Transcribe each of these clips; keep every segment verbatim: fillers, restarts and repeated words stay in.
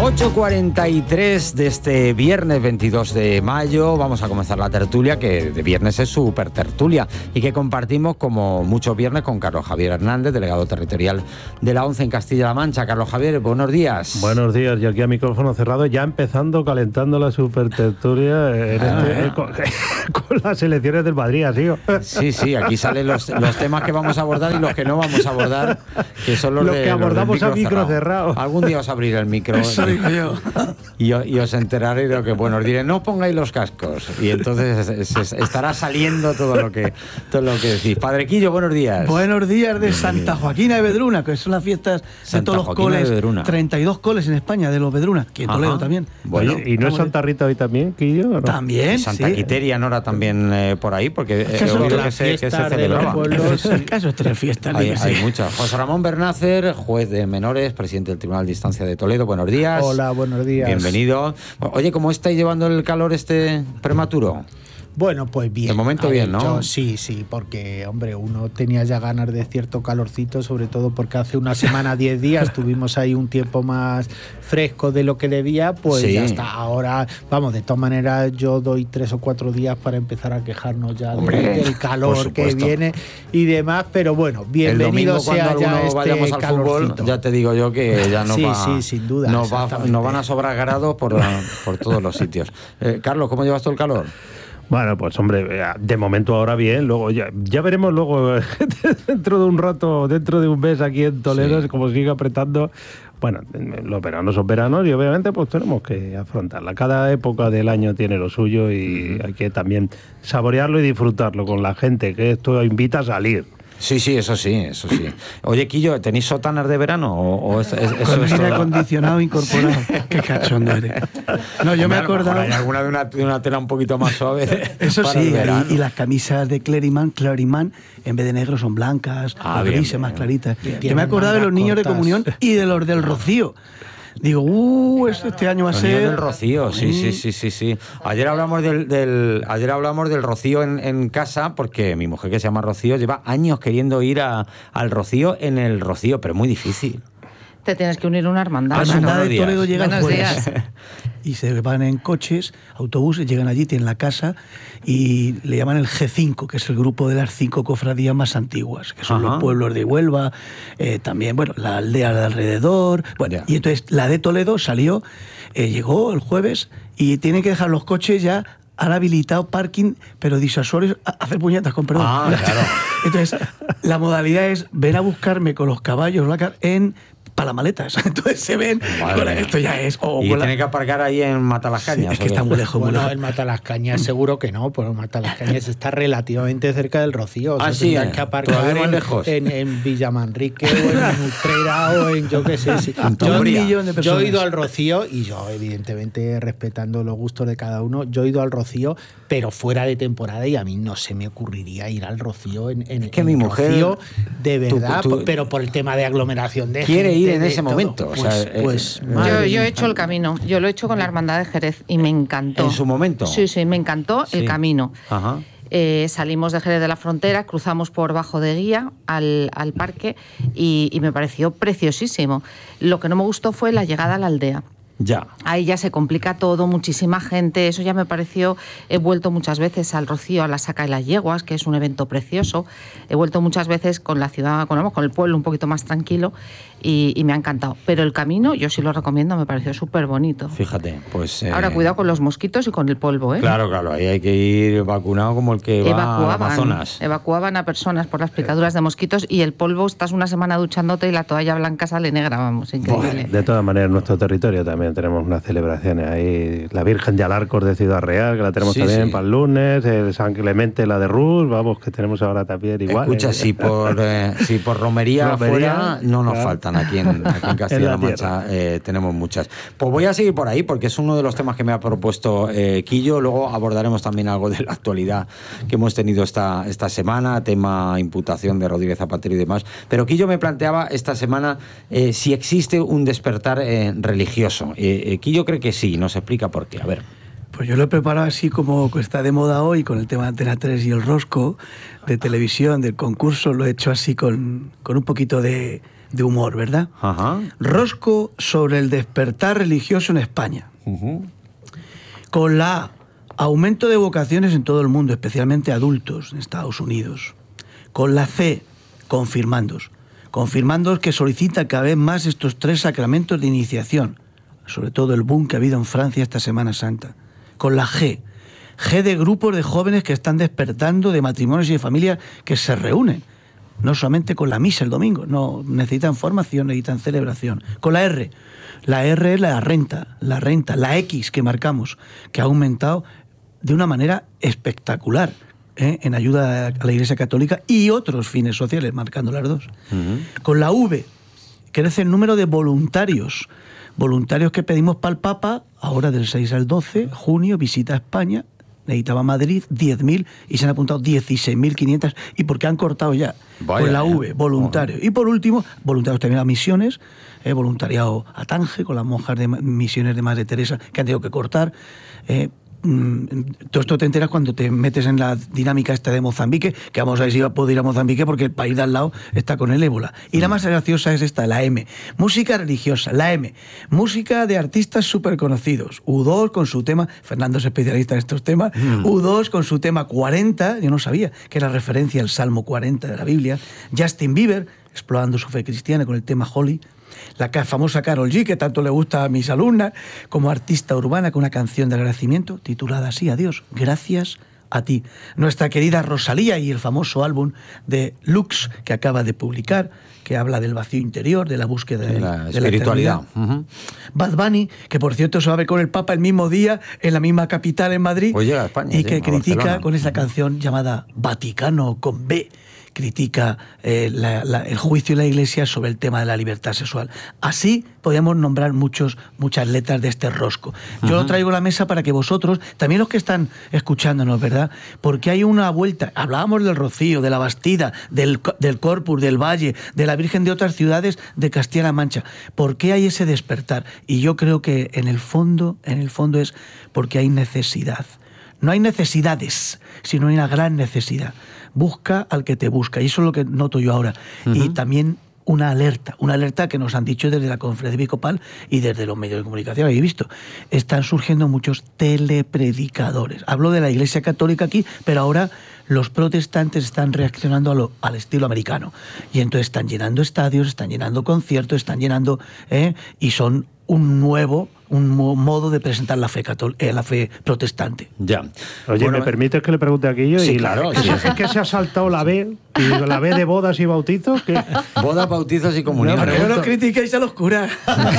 ocho cuarenta y tres de este viernes veintidós de mayo. Vamos a comenzar la tertulia, que de viernes es súper tertulia y que compartimos como muchos viernes con Carlos Javier Hernández, delegado territorial de la ONCE en Castilla-La Mancha. Carlos Javier, buenos días. Buenos días, yo aquí a micrófono cerrado, ya empezando, calentando la super tertulia en Ah. este, eh, con, con las elecciones del Madrid, así. Sí, sí, aquí salen los, los temas que vamos a abordar y los que no vamos a abordar, que son los, Los de, que abordamos los a micro cerrado. Algún día os abriré el micro Yo. y, y os enteraréis de lo que, bueno, os diré, no pongáis los cascos, y entonces es, es, estará saliendo todo lo que todo lo que decís. Padre Quillo, buenos días. Buenos días de Santa Joaquina de Vedruna, que son las fiestas Santa de todos los Joaquina coles. de Vedruna. treinta y dos coles en España de los Vedruna, que en Toledo Ajá. también. Bueno, Oye, ¿y no es Santa Rita hoy también, Quillo? ¿No? También, Santa sí. Quiteria, Nora, también eh, por ahí, porque he Eso, oído la que se, que se fiesta de celebraba. los pueblos. El caso es tener fiestas. Hay, dime, hay sí. muchas. José Ramón Bernácer, juez de menores, presidente del Tribunal de Instancia de Toledo. Buenos días. Hola, buenos días. Bienvenido. Oye, ¿cómo estáis llevando el calor este prematuro? Bueno, pues bien. De momento Ha bien, ¿no? dicho, sí, sí, porque, hombre, uno tenía ya ganas de cierto calorcito, sobre todo porque hace una semana, diez días, tuvimos ahí un tiempo más fresco de lo que debía, pues Sí. ya está. Ahora, vamos, de todas maneras, yo doy tres o cuatro días para empezar a quejarnos ya de- Hombre, del por calor que supuesto. viene y demás, pero bueno, El bienvenido domingo, cuando sea ya algunos vayamos este al calorcito. fútbol, ya te digo yo que ya no Sí, va, sí, sin duda, nos, va, exactamente. nos van a sobrar grados por, por todos los sitios. Eh, Carlos, ¿cómo llevas tú el calor? Bueno, pues hombre, de momento ahora bien, luego ya, ya veremos luego dentro de un rato, dentro de un mes aquí en Toledo, Sí. como sigue apretando. Bueno, los veranos son veranos y obviamente pues tenemos que afrontarla. Cada época del año tiene lo suyo y hay que también saborearlo y disfrutarlo con la gente, que esto invita a salir. Sí, sí, eso sí, eso sí. Oye, Quillo, ¿tenéis sótanas de verano? ¿O, o es, es- eso Con es aire todo? acondicionado incorporado. Qué cachondo eres. No, yo me he Hombre, a lo mejor acordado. Hay alguna de una, de una tela un poquito más suave. Eso para el sí, verano. y, y las camisas de Cleriman, Clariman, en vez de negro son blancas, Ah, o bien, grises, bien. más claritas. Yo me he Tienen acordado de los mangas niños de cortas. comunión y de los del Rocío. Digo, uh, esto este año va a Los niños ser... del Rocío, sí, sí, sí, sí, sí. Ayer hablamos del, del ayer hablamos del Rocío en, en casa, porque mi mujer, que se llama Rocío, lleva años queriendo ir a, al Rocío en el Rocío, pero muy difícil. Te tienes que unir a una hermandad. La Buenos hermandad de días. Toledo llega el Buenos jueves. días. Y se van en coches, autobuses, llegan allí, tienen la casa y le llaman el G cinco, que es el grupo de las cinco cofradías más antiguas, que son Ajá. los pueblos de Huelva, eh, también, bueno, la aldea de alrededor. Bueno, Ya. y entonces la de Toledo salió, eh, llegó el jueves y tienen que dejar los coches ya. Han habilitado parking, pero disuasorios a hacer puñetas, con perdón. Ah, claro. Entonces, la modalidad es ven a buscarme con los caballos la car- en palamaletas. Entonces se ven, Madre bueno, mía. esto ya es. o Y con la- tiene que aparcar ahí en Matalascañas. es que ¿o qué? está muy lejos, muy Bueno, lejos. el Matalascañas seguro que no, pues el Matalascañas está relativamente cerca del Rocío. O sea, Ah, sí, tendrás eh, que aparcar todavía más en, lejos. en, en Villamanrique o en Utrera o en yo qué sé. Sí. Un Yo, millón de yo personas. he ido al Rocío y yo, evidentemente, respetando los gustos de cada uno, yo he ido al Rocío, pero fuera de temporada y a mí no se me ocurriría ir al Rocío en, en, Es que en mi mujer, Rocío, de tú- verdad, tú- pero por el tema de aglomeración de Quiere gente, ir en de ese todo. momento, o Pues, sea, eh, pues, eh, madre Yo, yo mía. he hecho el camino, yo lo he hecho con la Hermandad de Jerez y me encantó. ¿En su momento? Sí, sí, me encantó Sí. el camino. Ajá. Eh, salimos de Jerez de la Frontera, cruzamos por Bajo de Guía al, al parque y, y me pareció preciosísimo. Lo que no me gustó fue la llegada a la aldea. Ya. Ahí ya se complica todo, muchísima gente, eso ya me pareció, he vuelto muchas veces al Rocío, a la Saca de las Yeguas, que es un evento precioso, he vuelto muchas veces con la ciudad, con, vamos, con el pueblo un poquito más tranquilo y, y me ha encantado, pero el camino yo sí lo recomiendo, me pareció súper bonito. Fíjate, pues... eh, Ahora cuidado con los mosquitos y con el polvo, ¿eh? Claro, claro, ahí hay que ir vacunado como el que va al Evacuaban, Amazonas. evacuaban a personas por las picaduras de mosquitos y el polvo, estás una semana duchándote y la toalla blanca sale negra, vamos, increíble. De todas maneras, en nuestro territorio también tenemos unas celebraciones ahí. La Virgen de Alarcos de Ciudad Real, que la tenemos Sí, también sí. para el lunes, el San Clemente, la de Rus, vamos, que tenemos ahora también igual. Escucha, eh, si por, eh, si por romería, Romería, fuera, no nos claro. faltan aquí en, aquí en Castilla-La En la Mancha, eh, tenemos muchas. Pues voy a seguir por ahí, porque es uno de los temas que me ha propuesto eh, Quillo. Luego abordaremos también algo de la actualidad que hemos tenido esta, esta semana, tema imputación de Rodríguez Zapatero y demás. Pero Quillo me planteaba esta semana eh, si existe un despertar eh, religioso. Eh, eh, Quillo cree que sí, nos explica por qué. A ver. Pues yo lo he preparado así como está de moda hoy, con el tema de Antena tres y el rosco de televisión, del concurso, lo he hecho así con, con un poquito de de humor, ¿verdad? Ajá. Rosco sobre el despertar religioso en España. Uh-huh. Con la A, aumento de vocaciones en todo el mundo, especialmente adultos en Estados Unidos. Con la C, confirmandos. Confirmandos que solicitan cada vez más estos tres sacramentos de iniciación, sobre todo el boom que ha habido en Francia esta Semana Santa. Con la G, G de grupos de jóvenes que están despertando, de matrimonios y de familias que se reúnen, no solamente con la misa el domingo, no, necesitan formación, necesitan celebración. Con la R, la R es la renta, la renta, la X que marcamos, que ha aumentado de una manera espectacular, ¿eh? en ayuda a la Iglesia Católica y otros fines sociales, marcando las dos. Uh-huh. Con la V, crece el número de voluntarios, voluntarios que pedimos para el Papa, ahora del seis al doce, junio, visita a España, necesitaba Madrid, diez mil, y se han apuntado dieciséis mil quinientos, y porque han cortado ya. Vaya, con la V, voluntarios. Y por último, voluntarios también a misiones, eh, voluntariado a Tánger, con las monjas de misiones de Madre Teresa, que han tenido que cortar. Eh, todo esto te enteras cuando te metes en la dinámica esta de Mozambique, que vamos a ver si puedo ir a Mozambique porque el país de al lado está con el ébola. Y la más graciosa es esta, la M, música religiosa, la M, música de artistas súper conocidos. U dos con su tema, Fernando es especialista en estos temas, mm. U dos con su tema cuarenta, yo no sabía que era referencia al Salmo cuarenta de la Biblia. Justin Bieber, explorando su fe cristiana con el tema Holy. La famosa Karol G, que tanto le gusta a mis alumnas, como artista urbana con una canción de agradecimiento titulada así, adiós, gracias a ti. Nuestra querida Rosalía y el famoso álbum de Lux que acaba de publicar, que habla del vacío interior, de la búsqueda de, de la de espiritualidad. La uh-huh. Bad Bunny, que por cierto se va a ver con el Papa el mismo día en la misma capital, en Madrid, pues llega a España, y sí, que critica Barcelona. Con esa canción llamada Vaticano con B, critica eh, la, la, el juicio de la Iglesia sobre el tema de la libertad sexual. Así podríamos nombrar muchos, muchas letras de este rosco. Yo uh-huh. lo traigo a la mesa para que vosotros, también los que están escuchándonos, ¿verdad? Porque hay una vuelta, hablábamos del Rocío, de la Bastida, del, del Corpus, del Valle, de la Virgen de otras ciudades de Castilla-La Mancha. ¿Por qué hay ese despertar? Y yo creo que en el fondo, en el fondo es porque hay necesidad. No hay necesidades, sino hay una gran necesidad. Busca al que te busca, y eso es lo que noto yo ahora. Uh-huh. Y también una alerta, una alerta que nos han dicho desde la Conferencia Episcopal y desde los medios de comunicación, habéis visto. Están surgiendo muchos telepredicadores. Hablo de la Iglesia Católica aquí, pero ahora los protestantes están reaccionando a lo, al estilo americano. Y entonces están llenando estadios, están llenando conciertos, están llenando... ¿eh? Y son un nuevo... un modo de presentar la fe catól- eh, la fe protestante. Ya. Oye, bueno, ¿me permites que le pregunte aquí yo? Sí, y claro. La, Sí. ¿Es que se ha saltado la B? Y la B de bodas y bautizos. ¿Qué? Bodas, bautizos y comuniones. No, pero no critiquéis a los curas.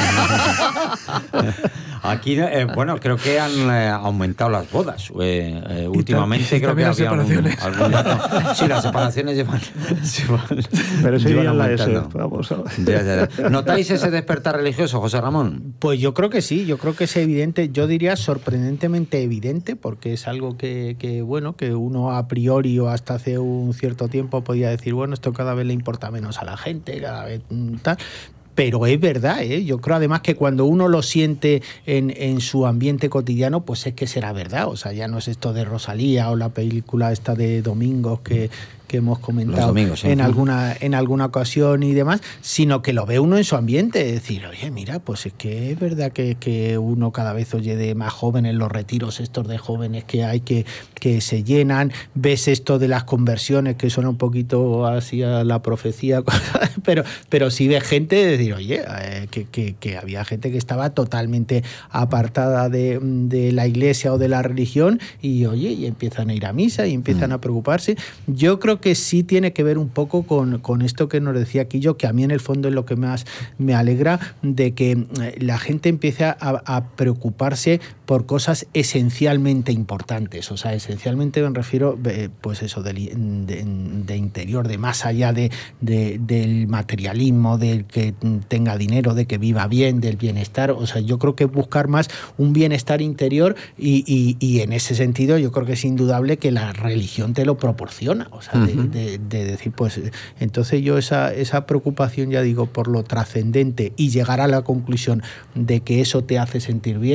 Aquí, eh, bueno, creo que han eh, aumentado las bodas. Eh, eh, últimamente y creo que las había separaciones. algún, algún dato. Sí, las separaciones llevan... llevan Pero eso llevan ya la S. aumentando. Vamos a ver. Ya, ya, ya. ¿Notáis ese despertar religioso, José Ramón? Pues yo creo que sí, yo creo que es evidente, yo diría sorprendentemente evidente, porque es algo que, que, bueno, que uno a priori o hasta hace un cierto tiempo podía decir, bueno, esto cada vez le importa menos a la gente, cada vez tal... Pero es verdad, ¿eh? Yo creo además que cuando uno lo siente en, en su ambiente cotidiano, pues es que será verdad. O sea, ya no es esto de Rosalía o la película esta de Domingos que, que hemos comentado domingos, sí. en, alguna, en alguna ocasión y demás, sino que lo ve uno en su ambiente. Es decir, oye, mira, pues es que es verdad que, que uno cada vez oye de más jóvenes, los retiros estos de jóvenes que hay que, que se llenan, ves esto de las conversiones que suena un poquito así a la profecía, pero, pero sí ves gente decir, oye, eh, que, que, que había gente que estaba totalmente apartada de, de la iglesia o de la religión y oye, y empiezan a ir a misa y empiezan mm. a preocuparse. Yo creo que sí tiene que ver un poco con, con esto que nos decía Quillo, que a mí en el fondo es lo que más me alegra, de que la gente empiece a, a preocuparse por cosas esencialmente importantes. O sea, esencialmente me refiero, pues eso, de, de, de interior, de más allá de, de, del materialismo, del que tenga dinero, de que viva bien, del bienestar. O sea, yo creo que buscar más un bienestar interior y, y, y en ese sentido yo creo que es indudable que la religión te lo proporciona. O sea, uh-huh. de, de, de decir, pues, entonces yo esa, esa preocupación, ya digo, por lo trascendente y llegar a la conclusión de que eso te hace sentir bien,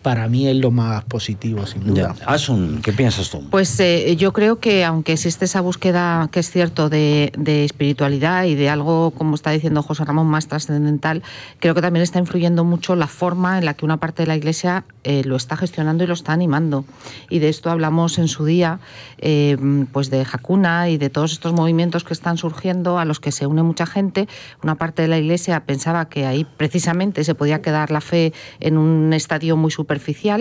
para mí es lo más positivo, sin duda. Ya. Asun, ¿qué piensas tú? Pues eh, yo creo que aunque existe esa búsqueda, que es cierto, de, de espiritualidad y de algo, como está diciendo José Ramón, más trascendental, creo que también está influyendo mucho la forma en la que una parte de la Iglesia eh, lo está gestionando y lo está animando. Y de esto hablamos en su día, eh, pues de Hakuna y de todos estos movimientos que están surgiendo, a los que se une mucha gente. Una parte de la Iglesia pensaba que ahí precisamente se podía quedar la fe en un estadio muy superficial,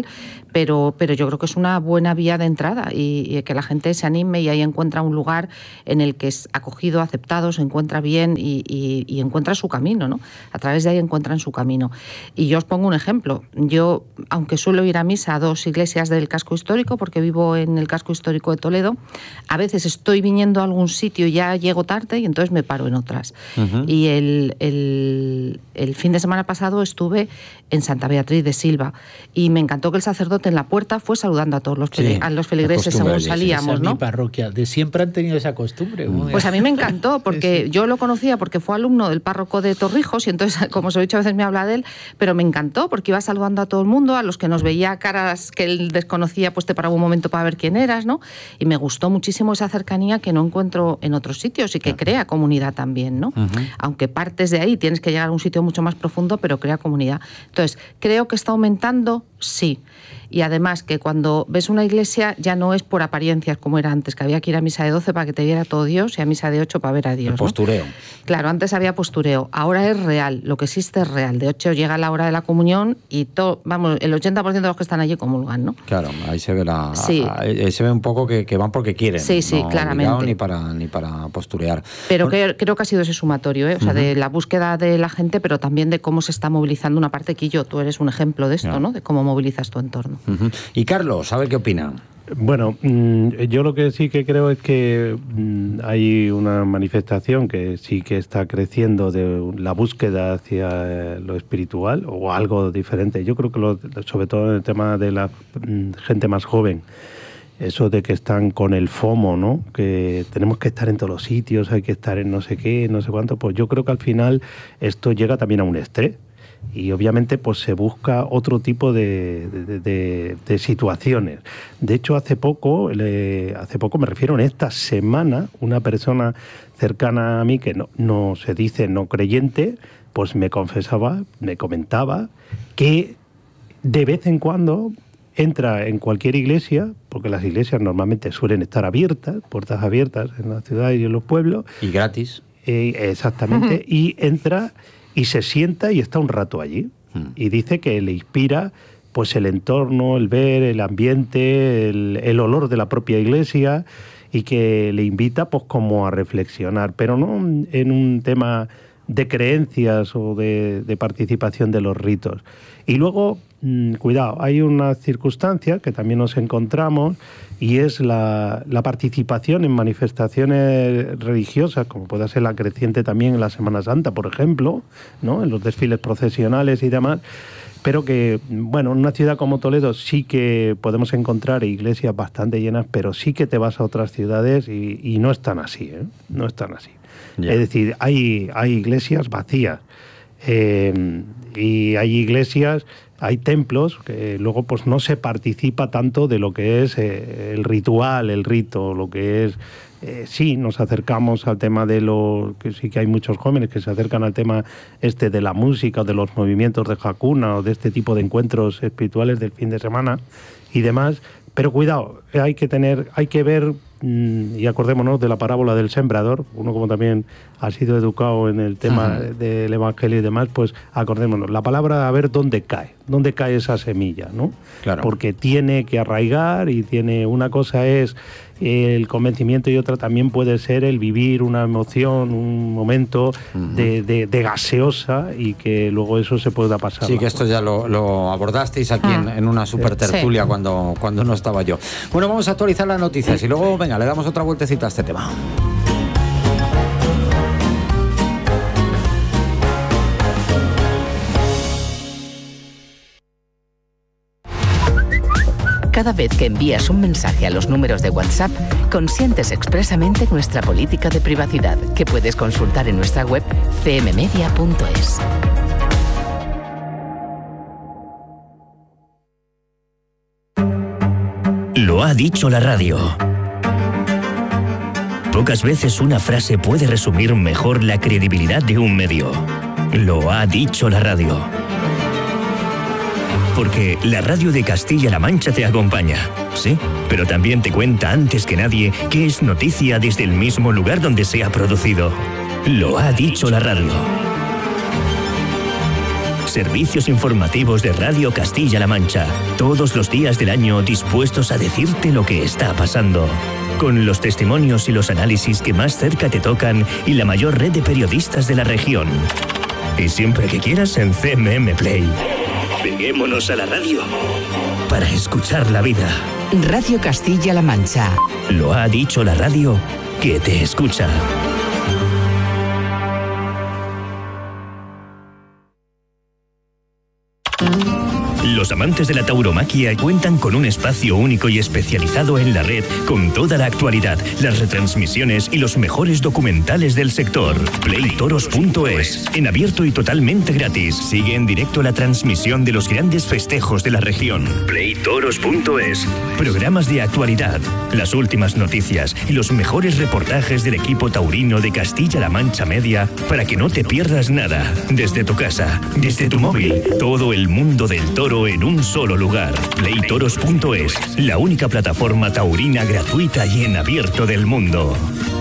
pero, pero yo creo que es una buena vía de entrada y, y que la gente se anime y ahí encuentra un lugar en el que es acogido, aceptado, se encuentra bien y, y, y encuentra su camino, ¿no? A través de ahí encuentran su camino. Y yo os pongo un ejemplo. Yo, aunque suelo ir a misa a dos iglesias del casco histórico, porque vivo en el casco histórico de Toledo, a veces estoy viniendo a algún sitio y ya llego tarde y entonces me paro en otras. Uh-huh. Y el, el, el fin de semana pasado estuve en Santa Beatriz de Silva y me encantó que el sacerdote en la puerta fue saludando a todos los, sí, a los feligreses según salíamos, esa ¿no? Mi parroquia, de siempre han tenido esa costumbre. Mm. Pues a mí me encantó, porque sí. yo lo conocía porque fue alumno del párroco de Torrijos y entonces, como os he dicho, a veces me habla de él, pero me encantó porque iba saludando a todo el mundo, a los que nos veía caras que él desconocía, pues te paraba un momento para ver quién eras, ¿no? Y me gustó muchísimo esa cercanía que no encuentro en otros sitios y que claro. crea comunidad también, ¿no? Uh-huh. Aunque partes de ahí, tienes que llegar a un sitio mucho más profundo, pero crea comunidad. Entonces, creo que está aumentando, sí. Y además que cuando ves una iglesia ya no es por apariencias como era antes, que había que ir a misa de doce para que te viera todo Dios y a misa de ocho para ver a Dios. El postureo. ¿no? Claro, antes había postureo, ahora es real, lo que existe es real. De ocho llega la hora de la comunión y todo, vamos, el ochenta por ciento de los que están allí comulgan, ¿no? Claro, ahí se ve la sí. ahí se ve un poco que, que van porque quieren. Sí, sí, no claramente. Ni para, ni para posturear. Pero que, creo que ha sido ese sumatorio, ¿eh? O sea, uh-huh. de la búsqueda de la gente, pero también de cómo se está movilizando una parte que yo, tú eres un ejemplo de esto, yeah. ¿no? De cómo movilizas tu entorno. Uh-huh. Y Carlos, a ver qué opina. Bueno, yo lo que sí que creo es que hay una manifestación que sí que está creciendo de la búsqueda hacia lo espiritual o algo diferente. Yo creo que lo, sobre todo en el tema de la gente más joven, eso de que están con el FOMO, ¿no? Que tenemos que estar en todos los sitios, hay que estar en no sé qué, no sé cuánto. Pues yo creo que al final esto llega también a un estrés. Y obviamente pues se busca otro tipo de, de, de, de situaciones. De hecho, hace poco, le, hace poco me refiero en esta semana, una persona cercana a mí que no, no se dice no creyente, pues me confesaba, me comentaba que de vez en cuando entra en cualquier iglesia, porque las iglesias normalmente suelen estar abiertas, puertas abiertas en la ciudad y en los pueblos. Y gratis. Eh, exactamente, y entra y se sienta y está un rato allí. Hmm. Y dice que le inspira pues el entorno, el ver, el ambiente, el, el olor de la propia iglesia y que le invita pues como a reflexionar, pero no en un tema de creencias o de, de participación de los ritos. Y luego, mmm, cuidado, hay una circunstancia que también nos encontramos y es la, la participación en manifestaciones religiosas, como puede ser la creciente también en la Semana Santa, por ejemplo, ¿no? En los desfiles procesionales y demás, pero que, bueno, en una ciudad como Toledo sí que podemos encontrar iglesias bastante llenas, pero sí que te vas a otras ciudades y, y no están así, ¿eh? No están así. Yeah. Es decir, hay, hay iglesias vacías eh, y hay iglesias, hay templos que luego pues no se participa tanto de lo que es eh, el ritual, el rito, lo que es... Eh, sí, nos acercamos al tema de lo... que sí que hay muchos jóvenes que se acercan al tema este de la música, de los movimientos de Hakuna o de este tipo de encuentros espirituales del fin de semana y demás, pero cuidado, hay que tener, hay que ver, mmm, y acordémonos de la parábola del sembrador, uno como también ha sido educado en el tema uh-huh. del evangelio y demás, pues acordémonos, la palabra a ver dónde cae, dónde cae esa semilla, ¿no? Claro. Porque tiene que arraigar y tiene, una cosa es el convencimiento y otra también puede ser el vivir una emoción, un momento uh-huh. de, de, de gaseosa y que luego eso se pueda pasar. Sí, que esto ya lo, lo abordasteis aquí ah. en, en una super tertulia sí. cuando, cuando no estaba yo. Bueno, vamos a actualizar las noticias y luego, venga, le damos otra vueltecita a este tema. Cada vez que envías un mensaje a los números de WhatsApp, consientes expresamente nuestra política de privacidad, que puedes consultar en nuestra web c m media punto es. Lo ha dicho la radio. Pocas veces una frase puede resumir mejor la credibilidad de un medio. Lo ha dicho la radio. Porque la radio de Castilla-La Mancha te acompaña, sí, pero también te cuenta antes que nadie qué es noticia desde el mismo lugar donde se ha producido. Lo ha dicho la radio. Servicios informativos de Radio Castilla-La Mancha, todos los días del año dispuestos a decirte lo que está pasando. Con los testimonios y los análisis que más cerca te tocan y la mayor red de periodistas de la región. Y siempre que quieras en C M M Play. Peguémonos a la radio para escuchar la vida. Radio Castilla-La Mancha. Lo ha dicho la radio que te escucha. Los amantes de la tauromaquia cuentan con un espacio único y especializado en la red con toda la actualidad, las retransmisiones y los mejores documentales del sector. play toros punto es, en abierto y totalmente gratis. Sigue en directo la transmisión de los grandes festejos de la región. play toros punto es. Programas de actualidad, las últimas noticias y los mejores reportajes del equipo taurino de Castilla-La Mancha Media para que no te pierdas nada. Desde tu casa, desde tu móvil, todo el mundo del toro en un solo lugar. play toros punto es, la única plataforma taurina gratuita y en abierto del mundo.